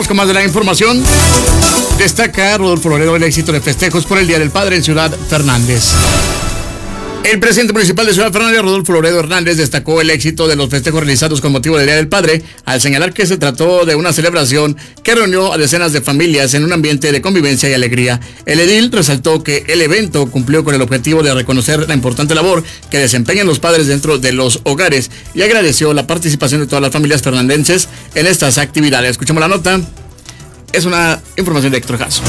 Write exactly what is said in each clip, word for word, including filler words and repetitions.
Vamos con más de la información. Destaca Rodolfo Loredo el éxito de festejos por el Día del Padre en Ciudad Fernández. El presidente municipal de Ciudad Fernández, Rodolfo Loredo Hernández, destacó el éxito de los festejos realizados con motivo del Día del Padre, al señalar que se trató de una celebración que reunió a decenas de familias en un ambiente de convivencia y alegría. El edil resaltó que el evento cumplió con el objetivo de reconocer la importante labor que desempeñan los padres dentro de los hogares y agradeció la participación de todas las familias fernandenses en estas actividades. Escuchemos la nota. Es una información de Héctor Jasso.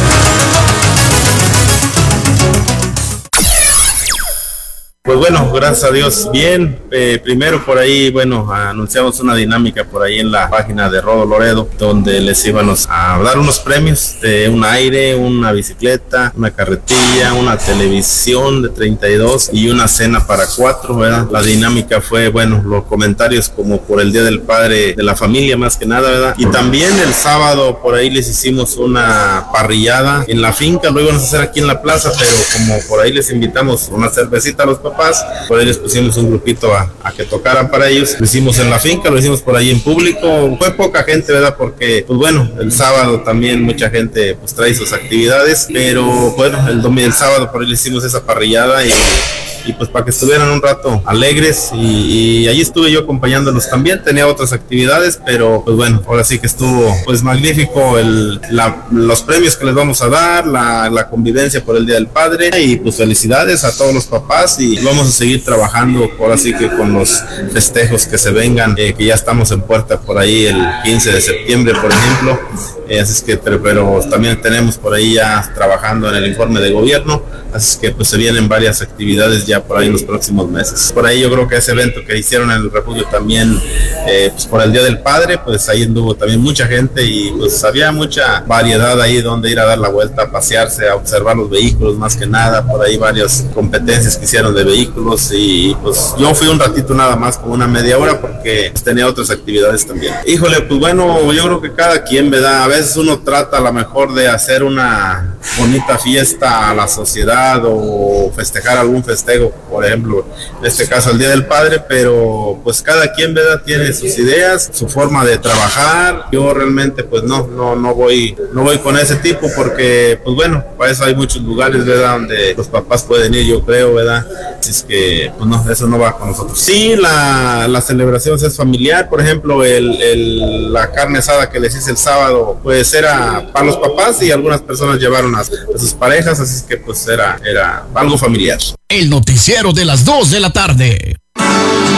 Pues bueno, gracias a Dios, bien. Eh, primero por ahí, bueno, anunciamos una dinámica por ahí en la página de Rodo Loredo, donde les íbamos a dar unos premios de un aire, una bicicleta, una carretilla, una televisión de treinta y dos y una cena para cuatro, ¿verdad? La dinámica fue, bueno, los comentarios como por el Día del Padre de la familia más que nada, ¿verdad? Y también el sábado por ahí les hicimos una parrillada en la finca, lo íbamos a hacer aquí en la plaza, pero como por ahí les invitamos una cervecita a los papás, por ahí les pusimos un grupito a, a que tocaran para ellos. Lo hicimos en la finca, lo hicimos por ahí en público. Fue poca gente, ¿verdad? Porque, pues bueno, el sábado también mucha gente pues trae sus actividades, pero bueno, el domingo, el sábado por ahí le hicimos esa parrillada y y pues para que estuvieran un rato alegres y, y allí estuve yo acompañándolos también. Tenía otras actividades, pero pues bueno, ahora sí que estuvo pues magnífico el, la, los premios que les vamos a dar, la, la convivencia por el Día del Padre y pues felicidades a todos los papás y vamos a seguir trabajando ahora sí que con los festejos que se vengan, eh, que ya estamos en puerta por ahí el quince de septiembre, por ejemplo. Eh, así es que, pero también tenemos por ahí ya trabajando en el informe de gobierno, así es que pues se vienen varias actividades ya por ahí en los próximos meses. Por ahí yo creo que ese evento que hicieron en el refugio también, eh, pues por el Día del Padre, pues ahí anduvo también mucha gente y pues había mucha variedad ahí donde ir a dar la vuelta, a pasearse, a observar los vehículos más que nada, por ahí varias competencias que hicieron de vehículos y pues yo fui un ratito nada más, como una media hora, porque pues, tenía otras actividades también. Híjole, pues bueno, yo creo que cada quien, ¿verdad? A veces uno trata a lo mejor de hacer una bonita fiesta a la sociedad o festejar algún festejo, por ejemplo, en este caso el Día del Padre, pero pues cada quien, ¿verdad? Tiene sus ideas, su forma de trabajar. Yo realmente pues no, no, no voy, no voy con ese tipo porque pues bueno, para eso hay muchos lugares, ¿verdad? Donde los papás pueden ir, yo creo, ¿verdad? Así es que pues no, eso no va con nosotros. Sí, la, la celebración es familiar, por ejemplo, el, el, la carne asada que les hice el sábado, pues era para los papás y algunas personas llevaron a, a sus parejas, así es que pues era, era algo familiar. El noticiero de las dos de la tarde.